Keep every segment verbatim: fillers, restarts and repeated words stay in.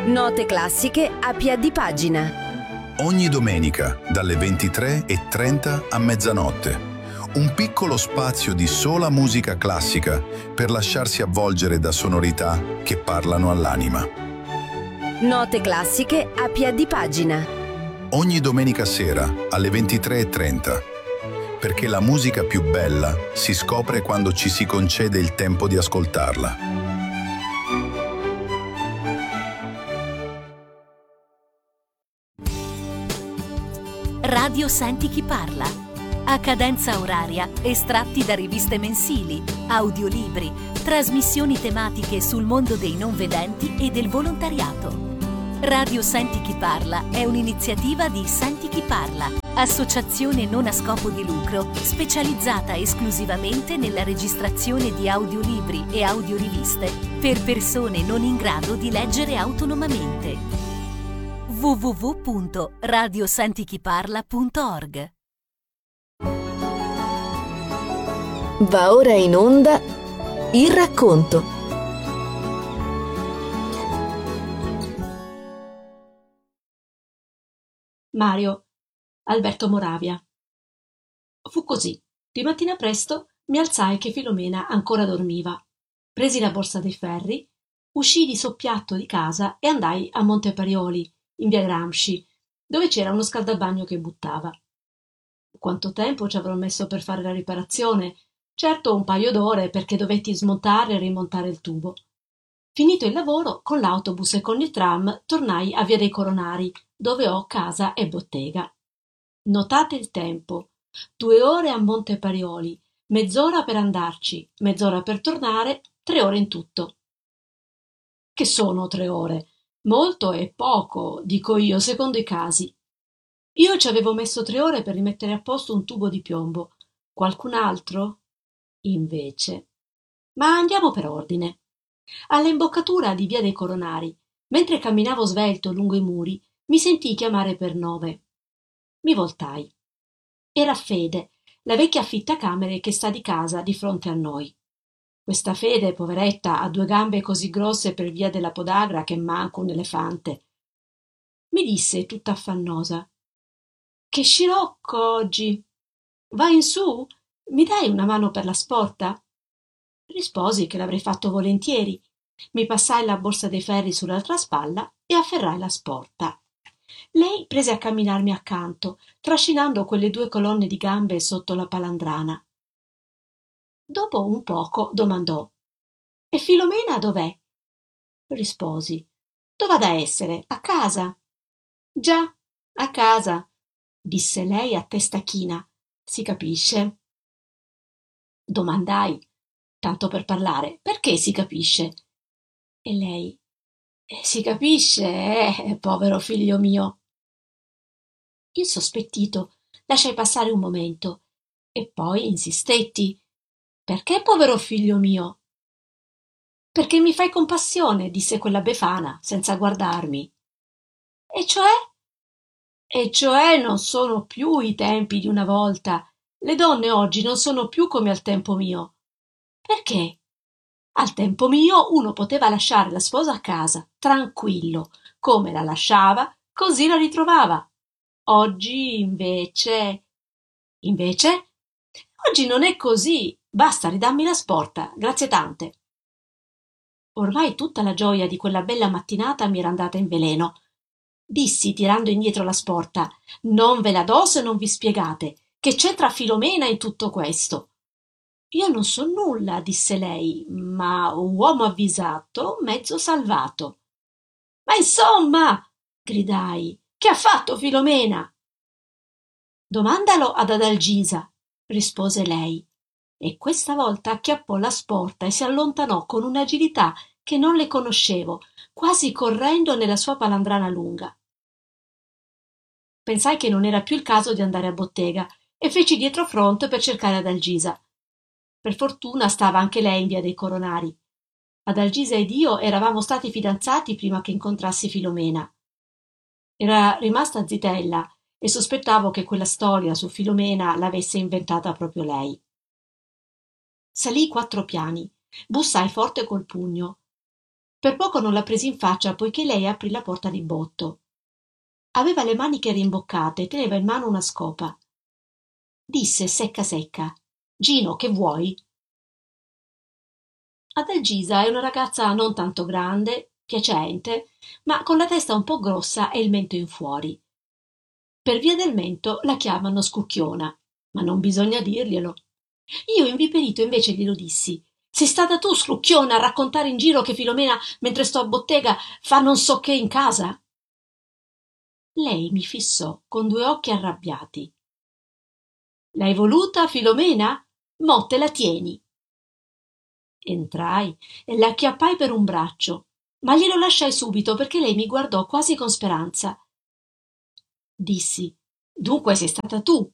Note classiche a piè di pagina. Ogni domenica dalle ventitré e trenta a mezzanotte. Un piccolo spazio di sola musica classica per lasciarsi avvolgere da sonorità che parlano all'anima. Note classiche a piè di pagina. Ogni domenica sera alle ventitré e trenta. Perché la musica più bella si scopre quando ci si concede il tempo di ascoltarla. Radio Senti chi parla. A cadenza oraria, estratti da riviste mensili, audiolibri, trasmissioni tematiche sul mondo dei non vedenti e del volontariato. Radio Senti chi parla è un'iniziativa di Senti chi parla, associazione non a scopo di lucro specializzata esclusivamente nella registrazione di audiolibri e audioriviste per persone non in grado di leggere autonomamente. w w w punto radio senti chi parla punto org. Va ora in onda il racconto. Mario, Alberto Moravia. Fu così. Di mattina presto mi alzai che Filomena ancora dormiva. Presi la borsa dei ferri, uscii di soppiatto di casa e andai a Monteparioli, in via Gramsci, dove c'era uno scaldabagno che buttava. Quanto tempo ci avrò messo per fare la riparazione? Certo un paio d'ore, perché dovetti smontare e rimontare il tubo. Finito il lavoro, con l'autobus e con il tram tornai a via dei Coronari, dove ho casa e bottega. Notate il tempo. Due ore a Monteparioli, mezz'ora per andarci, mezz'ora per tornare, tre ore in tutto. Che sono tre ore? Molto e poco, dico io, secondo i casi. Io ci avevo messo tre ore per rimettere a posto un tubo di piombo. Qualcun altro? Invece. Ma andiamo per ordine. All'imboccatura di via dei Coronari, mentre camminavo svelto lungo i muri, mi sentii chiamare per nome. Mi voltai. Era Fede, la vecchia affittacamere che sta di casa di fronte a noi. Questa Fede, poveretta, ha due gambe così grosse per via della podagra che manca un elefante. Mi disse tutta affannosa: Che scirocco oggi! Vai in su? Mi dai una mano per la sporta? Risposi che l'avrei fatto volentieri. Mi passai la borsa dei ferri sull'altra spalla e afferrai la sporta. Lei prese a camminarmi accanto, trascinando quelle due colonne di gambe sotto la palandrana. Dopo un poco domandò: E Filomena dov'è? Risposi: Dov'ha da essere? A casa. Già, a casa, disse lei a testa china. Si capisce. Domandai, tanto per parlare: Perché si capisce? E lei: eh, Si capisce, eh, povero figlio mio. Insospettito, lasciai passare un momento e poi insistetti: Perché, povero figlio mio? Perché mi fai compassione, disse quella befana, senza guardarmi. E cioè? E cioè non sono più i tempi di una volta. Le donne oggi non sono più come al tempo mio. Perché? Al tempo mio uno poteva lasciare la sposa a casa, tranquillo. Come la lasciava, così la ritrovava. Oggi, invece... Invece? Oggi non è così. Basta, ridammi la sporta, grazie tante. Ormai tutta la gioia di quella bella mattinata mi era andata in veleno. Dissi, tirando indietro la sporta: Non ve la do se non vi spiegate. Che c'entra Filomena in tutto questo? Io non so nulla, disse lei, ma uomo avvisato, mezzo salvato. Ma insomma, gridai, che ha fatto Filomena? Domandalo ad Adalgisa, rispose lei. E questa volta acchiappò la sporta e si allontanò con un'agilità che non le conoscevo, quasi correndo nella sua palandrana lunga. Pensai che non era più il caso di andare a bottega e feci dietrofront per cercare Adalgisa. Per fortuna stava anche lei in via dei Coronari. Adalgisa ed io eravamo stati fidanzati prima che incontrassi Filomena. Era rimasta zitella e sospettavo che quella storia su Filomena l'avesse inventata proprio lei. Salii quattro piani, bussai forte col pugno. Per poco non la presi in faccia, poiché lei aprì la porta di botto. Aveva le maniche rimboccate e teneva in mano una scopa. Disse secca secca: «Gino, che vuoi?» Adalgisa è una ragazza non tanto grande, piacente, ma con la testa un po' grossa e il mento in fuori. Per via del mento la chiamano Scucchiona, ma non bisogna dirglielo. Io inviperito invece glielo dissi: «Sei stata tu, Scrucchiona, a raccontare in giro che Filomena, mentre sto a bottega, fa non so che in casa?» Lei mi fissò con due occhi arrabbiati. «L'hai voluta, Filomena? Mo te la tieni!» Entrai e la acchiappai per un braccio, ma glielo lasciai subito perché lei mi guardò quasi con speranza. Dissi: «Dunque sei stata tu?»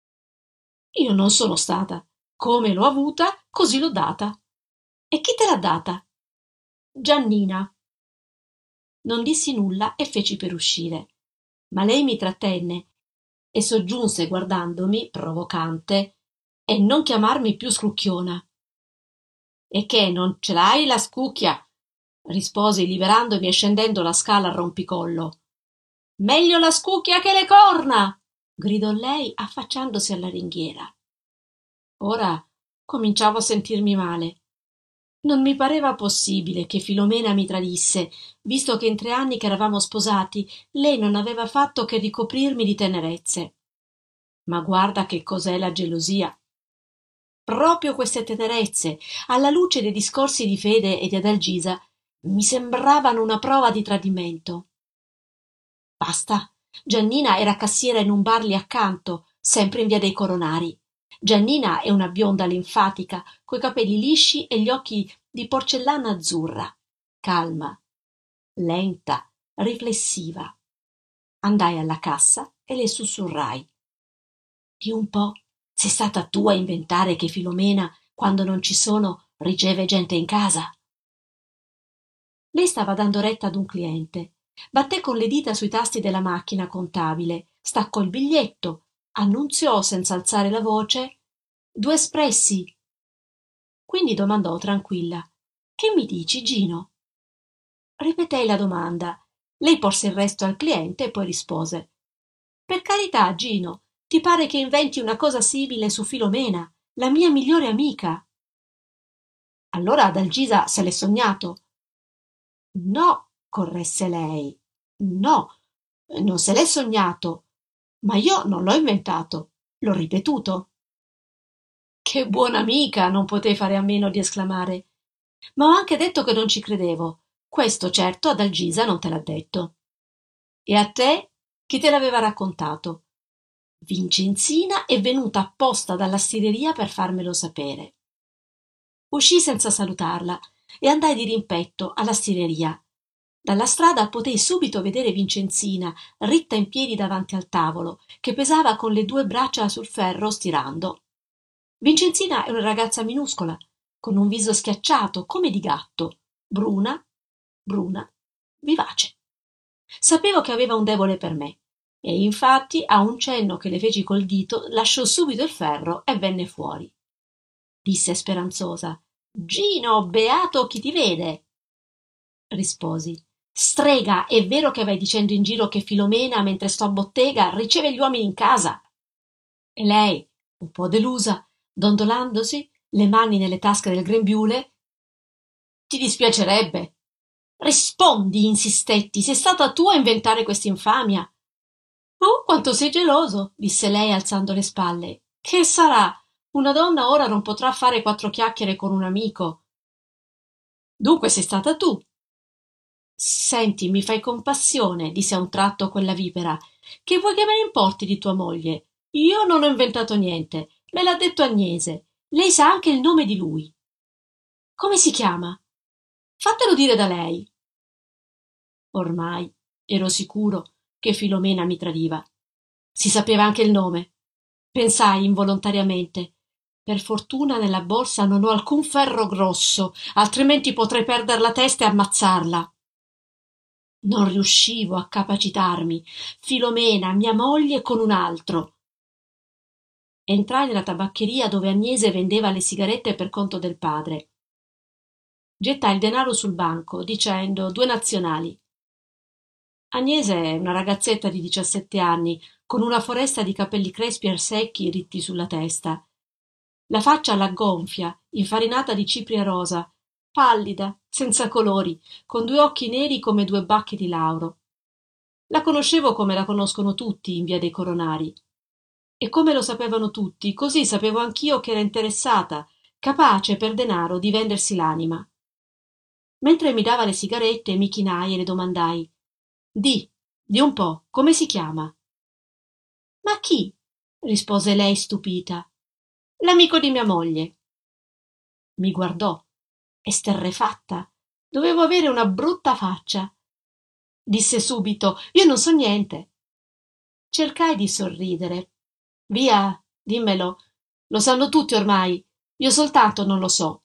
«Io non sono stata. Come l'ho avuta, così l'ho data». «E chi te l'ha data?» «Giannina». Non dissi nulla e feci per uscire, ma lei mi trattenne e soggiunse guardandomi, provocante: «E non chiamarmi più Scrucchiona». «E che, non ce l'hai la scucchia?» risposi liberandomi e scendendo la scala a rompicollo. «Meglio la scucchia che le corna!» gridò lei affacciandosi alla ringhiera. Ora cominciavo a sentirmi male. Non mi pareva possibile che Filomena mi tradisse, visto che in tre anni che eravamo sposati lei non aveva fatto che ricoprirmi di tenerezze. Ma guarda che cos'è la gelosia. Proprio queste tenerezze, alla luce dei discorsi di Fede e di Adalgisa, mi sembravano una prova di tradimento. Basta. Giannina era cassiera in un bar lì accanto, sempre in via dei Coronari. Giannina è una bionda linfatica, coi capelli lisci e gli occhi di porcellana azzurra, calma, lenta, riflessiva. Andai alla cassa e le sussurrai: «Di un po', sei stata tu a inventare che Filomena, quando non ci sono, riceve gente in casa?» Lei stava dando retta ad un cliente. Batté con le dita sui tasti della macchina contabile, staccò il biglietto, annunziò senza alzare la voce: «Due espressi». Quindi domandò tranquilla: «Che mi dici, Gino?» Ripetei la domanda. Lei porse il resto al cliente e poi rispose: «Per carità, Gino, ti pare che inventi una cosa simile su Filomena, la mia migliore amica?» Allora Adalgisa se l'è sognato. «No», corresse lei, «no, non se l'è sognato, ma io non l'ho inventato, l'ho ripetuto». «Che buona amica!» non potei fare a meno di esclamare. «Ma ho anche detto che non ci credevo. Questo certo Adalgisa non te l'ha detto». «E a te? Chi te l'aveva raccontato?» «Vincenzina è venuta apposta dalla stireria per farmelo sapere». Uscii senza salutarla e andai di rimpetto alla stireria. Dalla strada potei subito vedere Vincenzina, ritta in piedi davanti al tavolo, che pesava con le due braccia sul ferro stirando. Vincenzina è una ragazza minuscola, con un viso schiacciato come di gatto, bruna, bruna, vivace. Sapevo che aveva un debole per me, e infatti a un cenno che le feci col dito lasciò subito il ferro e venne fuori. Disse speranzosa: «Gino, beato chi ti vede!» Risposi: «Strega, è vero che vai dicendo in giro che Filomena, mentre sto a bottega, riceve gli uomini in casa?» E lei, un po' delusa, dondolandosi, le mani nelle tasche del grembiule: «Ti dispiacerebbe?» «Rispondi», insistetti, «sei stata tu a inventare quest'infamia». «Oh, quanto sei geloso», disse lei alzando le spalle. «Che sarà? Una donna ora non potrà fare quattro chiacchiere con un amico». «Dunque sei stata tu». «Senti, mi fai compassione», disse a un tratto quella vipera. «Che vuoi che me ne importi di tua moglie? Io non ho inventato niente, me l'ha detto Agnese. Lei sa anche il nome di lui». «Come si chiama?» «Fatelo dire da lei». Ormai ero sicuro che Filomena mi tradiva. Si sapeva anche il nome. Pensai involontariamente: per fortuna nella borsa non ho alcun ferro grosso, altrimenti potrei perder la testa e ammazzarla. Non riuscivo a capacitarmi. Filomena, mia moglie, con un altro. Entrai nella tabaccheria dove Agnese vendeva le sigarette per conto del padre. Gettai il denaro sul banco, dicendo due nazionali. Agnese è una ragazzetta di diciassette anni, con una foresta di capelli crespi e secchi ritti sulla testa. La faccia la gonfia, infarinata di cipria rosa, pallida, senza colori, con due occhi neri come due bacchi di lauro. La conoscevo come la conoscono tutti in via dei Coronari. E come lo sapevano tutti, così sapevo anch'io che era interessata, capace per denaro di vendersi l'anima. Mentre mi dava le sigarette, mi chinai e le domandai: Di, di un po', come si chiama? Ma chi? Rispose lei stupita. L'amico di mia moglie. Mi guardò, esterrefatta. Dovevo avere una brutta faccia. Disse subito: Io non so niente. Cercai di sorridere. Via, dimmelo. Lo sanno tutti ormai. Io soltanto non lo so.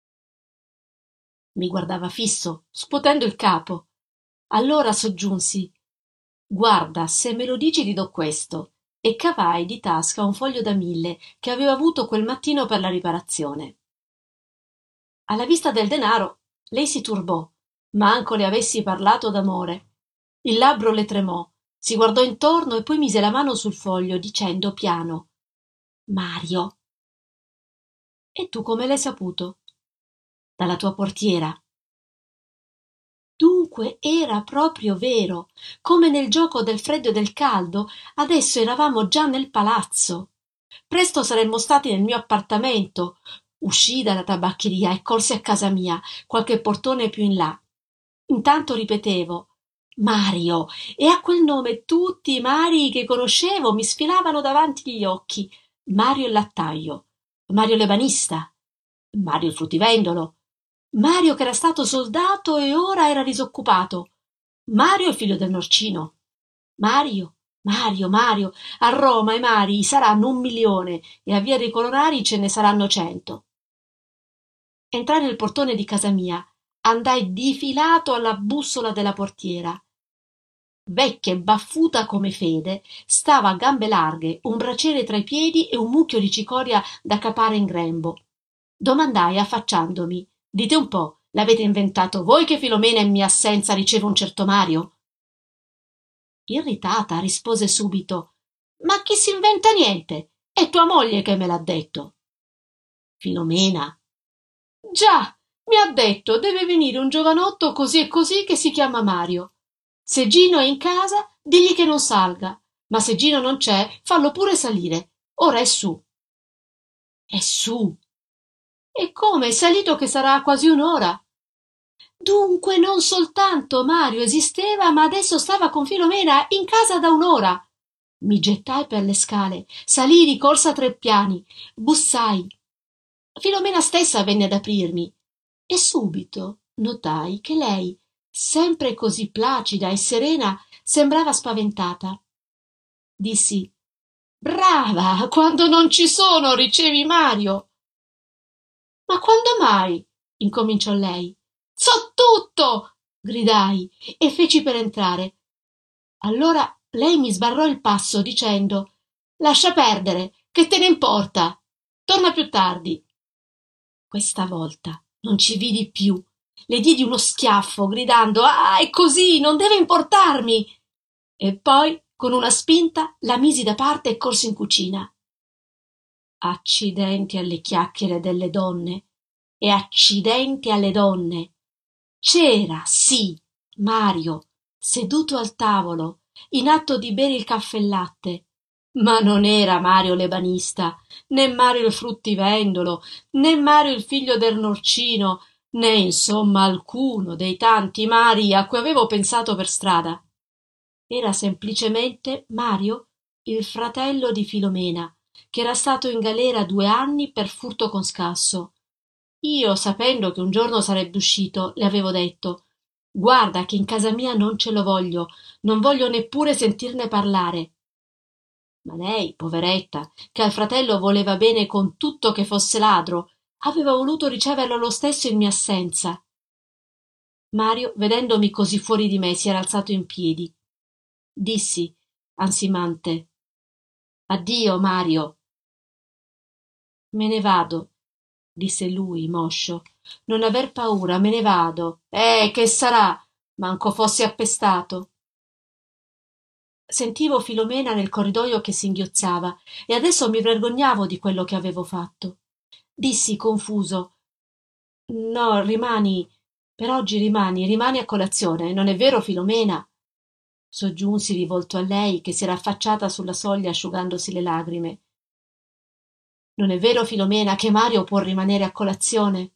Mi guardava fisso, scuotendo il capo. Allora soggiunsi: Guarda, se me lo dici ti do questo. E cavai di tasca un foglio da mille che avevo avuto quel mattino per la riparazione. Alla vista del denaro lei si turbò, manco le avessi parlato d'amore. Il labbro le tremò, si guardò intorno e poi mise la mano sul foglio dicendo piano: Mario. E tu come l'hai saputo? Dalla tua portiera. Dunque era proprio vero, come nel gioco del freddo e del caldo, adesso eravamo già nel palazzo. Presto saremmo stati nel mio appartamento. Uscii dalla tabaccheria e corsi a casa mia, qualche portone più in là. Intanto ripetevo: Mario, e a quel nome tutti i Marii che conoscevo mi sfilavano davanti gli occhi. Mario il lattaio, Mario l'ebanista, Mario il fruttivendolo, Mario che era stato soldato e ora era disoccupato, Mario il figlio del Norcino. Mario, Mario, Mario, a Roma i Marii saranno un milione e a via dei Coronari ce ne saranno cento. Entrai nel portone di casa mia, andai difilato alla bussola della portiera. Vecchia e baffuta come Fede, stava a gambe larghe, un braciere tra i piedi e un mucchio di cicoria da capare in grembo. Domandai affacciandomi: Dite un po', l'avete inventato voi che Filomena in mia assenza riceve un certo Mario? Irritata rispose subito: Ma chi si inventa niente? È tua moglie che me l'ha detto. Filomena. Già, mi ha detto deve venire un giovanotto così e così che si chiama Mario. Se Gino è in casa, digli che non salga, ma se Gino non c'è, fallo pure salire. Ora è su. È su. E come? È salito che sarà quasi un'ora. Dunque non soltanto Mario esisteva, ma adesso stava con Filomena in casa da un'ora. Mi gettai per le scale, salii di corsa tre piani, bussai. Filomena stessa venne ad aprirmi e subito notai che lei, sempre così placida e serena, sembrava spaventata. Dissi: Brava, quando non ci sono ricevi Mario. Ma quando mai? Incominciò lei. So tutto! Gridai e feci per entrare. Allora lei mi sbarrò il passo dicendo: Lascia perdere, che te ne importa? Torna più tardi. Questa volta non ci vidi più. Le diedi uno schiaffo, gridando: Ah, è così, non deve importarmi! E poi, con una spinta, la misi da parte e corsi in cucina. Accidenti alle chiacchiere delle donne e accidenti alle donne. C'era, sì, Mario, seduto al tavolo, in atto di bere il caffè e latte, ma non era Mario l'ebanista, né Mario il fruttivendolo, né Mario il figlio del Norcino, né insomma alcuno dei tanti Marii a cui avevo pensato per strada. Era semplicemente Mario, il fratello di Filomena, che era stato in galera due anni per furto con scasso. Io, sapendo che un giorno sarebbe uscito, le avevo detto: Guarda che in casa mia non ce lo voglio, non voglio neppure sentirne parlare. Ma lei, poveretta, che al fratello voleva bene con tutto che fosse ladro, aveva voluto riceverlo lo stesso in mia assenza. Mario, vedendomi così fuori di me, si era alzato in piedi. Dissi, ansimante: Addio, Mario. Me ne vado, disse lui, moscio, Non aver paura, me ne vado. Eh, che sarà? Manco fossi appestato. Sentivo Filomena nel corridoio che singhiozzava e adesso mi vergognavo di quello che avevo fatto. Dissi confuso: no, rimani, per oggi rimani, rimani a colazione, non è vero, Filomena? Soggiunsi rivolto a lei che si era affacciata sulla soglia asciugandosi le lagrime. Non è vero, Filomena, che Mario può rimanere a colazione?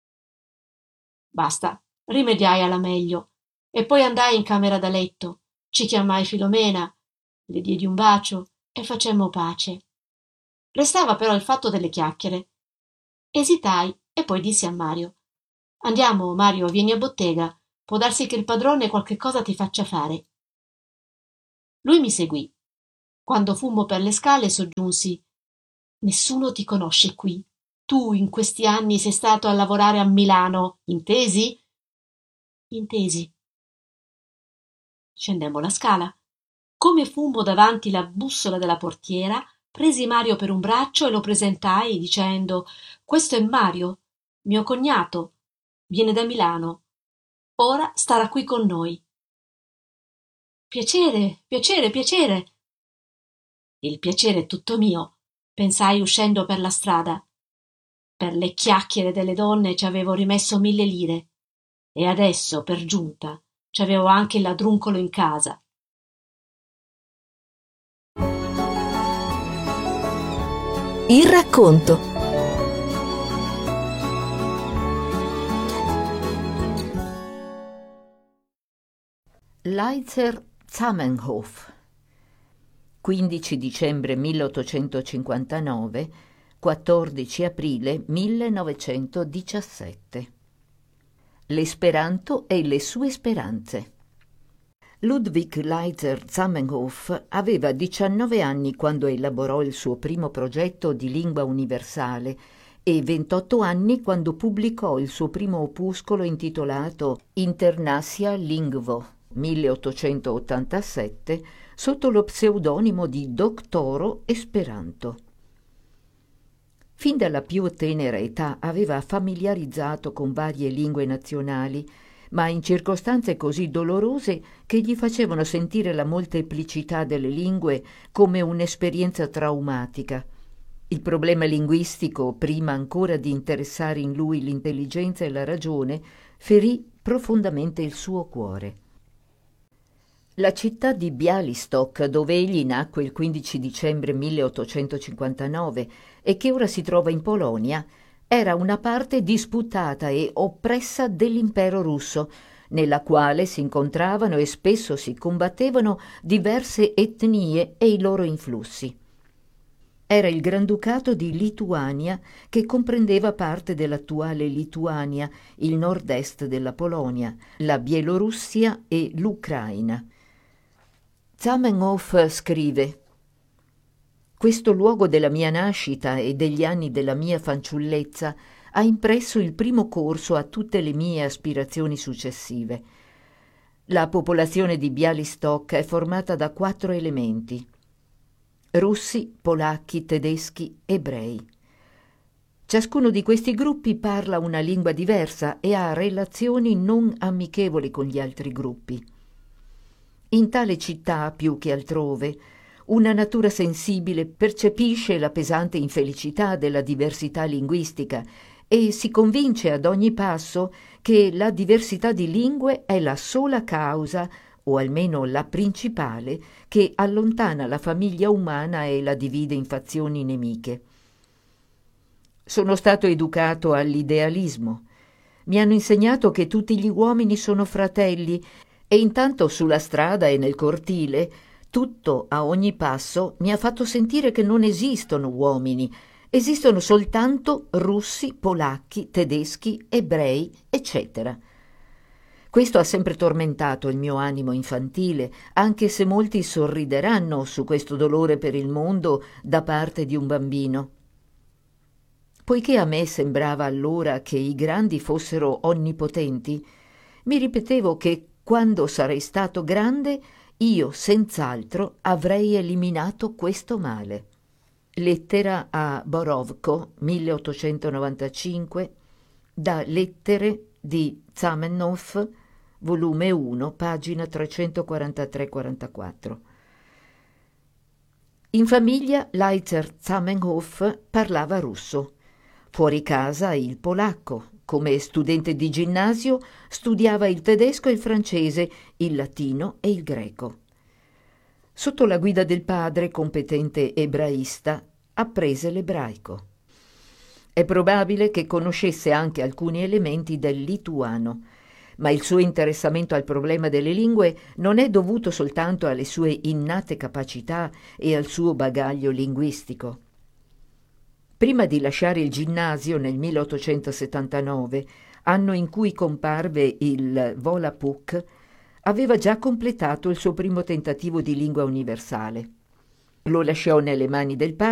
Basta, rimediai alla meglio e poi andai in camera da letto. Ci chiamai Filomena, le diedi un bacio e facemmo pace. Restava però il fatto delle chiacchiere. Esitai e poi dissi a Mario: andiamo, Mario, vieni a bottega, può darsi che il padrone qualche cosa ti faccia fare. Lui mi seguì. Quando fummo per le scale soggiunsi: nessuno ti conosce qui. Tu in questi anni sei stato a lavorare a Milano, intesi? Intesi. Scendemmo la scala. Come fummo davanti la bussola della portiera, presi Mario per un braccio e lo presentai dicendo: questo è Mario, mio cognato, viene da Milano. Ora starà qui con noi. Piacere, piacere, piacere. Il piacere è tutto mio, pensai uscendo per la strada. Per le chiacchiere delle donne ci avevo rimesso mille lire e adesso, per giunta, ci avevo anche il ladruncolo in casa. Il racconto. Leitzer Zamenhof, quindici dicembre milleottocentocinquantanove, quattordici aprile millenovecentodiciassette. L'esperanto e le sue speranze. Ludwig Leitzer Zamenhof aveva diciannove anni quando elaborò il suo primo progetto di lingua universale e ventotto anni quando pubblicò il suo primo opuscolo intitolato Internasia Lingvo, milleottocentottantasette, sotto lo pseudonimo di Doctoro Esperanto. Fin dalla più tenera età aveva familiarizzato con varie lingue nazionali, ma in circostanze così dolorose che gli facevano sentire la molteplicità delle lingue come un'esperienza traumatica. Il problema linguistico, prima ancora di interessare in lui l'intelligenza e la ragione, ferì profondamente il suo cuore. La città di Białystok, dove egli nacque il quindici dicembre milleottocentocinquantanove e che ora si trova in Polonia, era una parte disputata e oppressa dell'impero russo, nella quale si incontravano e spesso si combattevano diverse etnie e i loro influssi. Era il Granducato di Lituania, che comprendeva parte dell'attuale Lituania, il nord-est della Polonia, la Bielorussia e l'Ucraina. Zamenhof scrive: questo luogo della mia nascita e degli anni della mia fanciullezza ha impresso il primo corso a tutte le mie aspirazioni successive. La popolazione di Białystok è formata da quattro elementi: russi, polacchi, tedeschi, ebrei. Ciascuno di questi gruppi parla una lingua diversa e ha relazioni non amichevoli con gli altri gruppi. In tale città, più che altrove, una natura sensibile percepisce la pesante infelicità della diversità linguistica e si convince ad ogni passo che la diversità di lingue è la sola causa, o almeno la principale, che allontana la famiglia umana e la divide in fazioni nemiche. Sono stato educato all'idealismo. Mi hanno insegnato che tutti gli uomini sono fratelli e intanto sulla strada e nel cortile tutto a ogni passo mi ha fatto sentire che non esistono uomini, esistono soltanto russi, polacchi, tedeschi, ebrei, eccetera. Questo ha sempre tormentato il mio animo infantile, anche se molti sorrideranno su questo dolore per il mondo da parte di un bambino. Poiché a me sembrava allora che i grandi fossero onnipotenti, mi ripetevo che quando sarei stato grande io senz'altro avrei eliminato questo male. Lettera a Borovko, milleottocentonovantacinque, da Lettere di Zamenhof, volume uno, pagina trecentoquarantatré quarantaquattro. In famiglia Leitzer Zamenhof parlava russo, fuori casa il polacco. Come studente di ginnasio studiava il tedesco e il francese, il latino e il greco. Sotto la guida del padre, competente ebraista, apprese l'ebraico. È probabile che conoscesse anche alcuni elementi del lituano, ma il suo interessamento al problema delle lingue non è dovuto soltanto alle sue innate capacità e al suo bagaglio linguistico. Prima di lasciare il ginnasio nel milleottocentosettantanove, anno in cui comparve il Volapük, aveva già completato il suo primo tentativo di lingua universale. Lo lasciò nelle mani del padre